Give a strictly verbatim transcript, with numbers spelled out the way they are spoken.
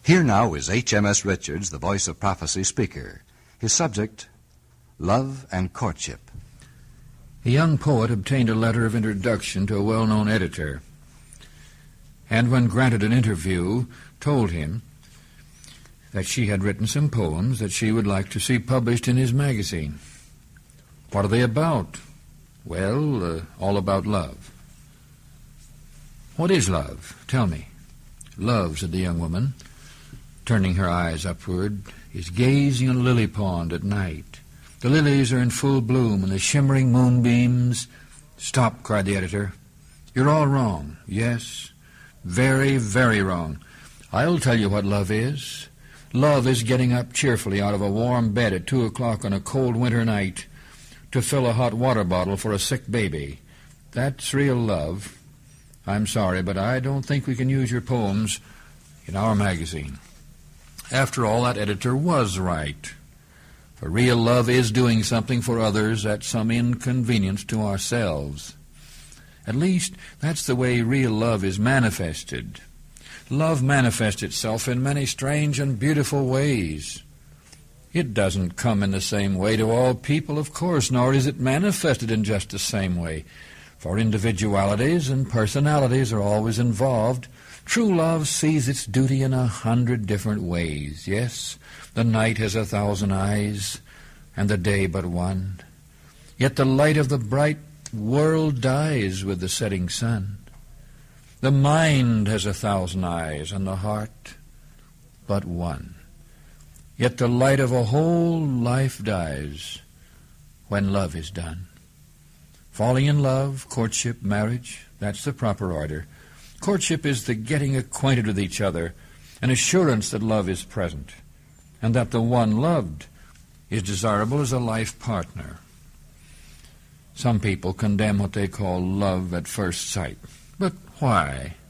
Here now is H M S Richards, the Voice of Prophecy speaker. His subject, Love and Courtship. A young poet obtained a letter of introduction to a well-known editor, and when granted an interview, told him that she had written some poems that she would like to see published in his magazine. What are they about? Well, uh, all about love. What is love? Tell me. Love, said the young woman, turning her eyes upward, is gazing on a lily pond at night. The lilies are in full bloom, and the shimmering moonbeams... Stop, cried the editor. You're all wrong. Yes, very, very wrong. I'll tell you what love is. Love is getting up cheerfully out of a warm bed at two o'clock on a cold winter night to fill a hot water bottle for a sick baby. That's real love. I'm sorry, but I don't think we can use your poems in our magazine. After all, that editor was right. For real love is doing something for others at some inconvenience to ourselves. At least, that's the way real love is manifested. Love manifests itself in many strange and beautiful ways. It doesn't come in the same way to all people, of course, nor is it manifested in just the same way. For individualities and personalities are always involved. True love sees its duty in a hundred different ways. Yes, the night has a thousand eyes, and the day but one. Yet the light of the bright world dies with the setting sun. The mind has a thousand eyes, and the heart but one. Yet the light of a whole life dies when love is done. Falling in love, courtship, marriage, that's the proper order. Courtship is the getting acquainted with each other, an assurance that love is present, and that the one loved is desirable as a life partner. Some people condemn what they call love at first sight. But why?